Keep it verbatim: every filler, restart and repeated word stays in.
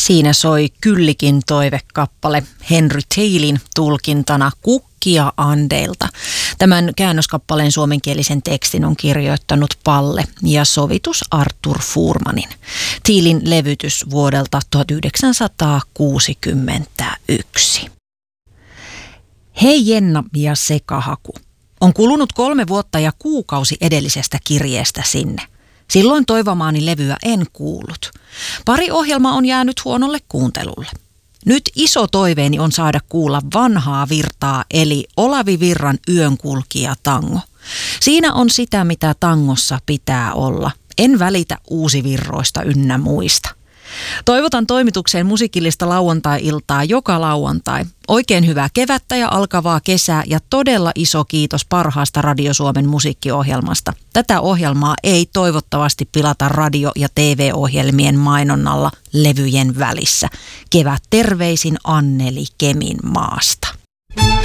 Siinä soi Kyllikin toivekappale Henry Theilin tulkintana Kukkia Andeilta. Tämän käännöskappaleen suomenkielisen tekstin on kirjoittanut Palle ja sovitus Artur Fuhrmanin. Theilin levytys vuodelta tuhatyhdeksänsataakuusikymmentäyksi. Hei Jenna ja Sekahaku. On kulunut kolme vuotta ja kuukausi edellisestä kirjeestä sinne. Silloin toivomaani levyä en kuullut. Pari ohjelmaa on jäänyt huonolle kuuntelulle. Nyt iso toiveeni on saada kuulla vanhaa virtaa eli Olavi Virran Yönkulkija tango. Siinä on sitä, mitä tangossa pitää olla. En välitä uusivirroista ynnä muista. Toivotan toimitukseen musiikillista lauantai-iltaa joka lauantai. Oikein hyvää kevättä ja alkavaa kesää ja todella iso kiitos parhaasta Radio Suomen musiikkiohjelmasta. Tätä ohjelmaa ei toivottavasti pilata radio- ja T V-ohjelmien mainonnalla levyjen välissä. Kevät terveisin Anneli Kemin maasta.